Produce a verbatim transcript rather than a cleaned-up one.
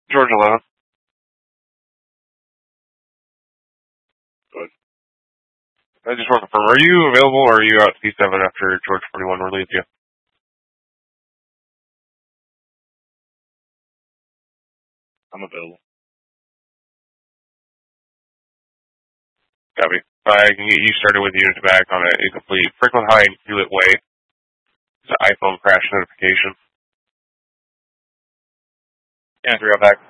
George eleven. Good. I just want to confirm, are you available or are you out T seven after George forty-one relieves you? I'm available. Copy. I can get you started with unit back on a incomplete Franklin High and Hewlett Way. It's an iPhone crash notification. Yeah, three out back.